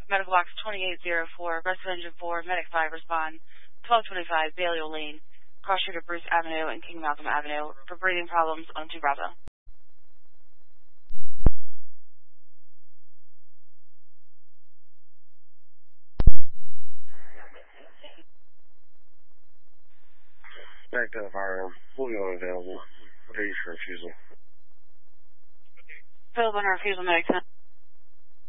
Medical Box 2804, Rescue Engine 4, Medic 5, respond. 1225 Balliol Lane, cross street of Bruce Avenue and King Malcolm Avenue for breathing problems on 2 Bravo. Backed up fire, fully unavailable. Ready for refusal. Available on refusal, Medic 10.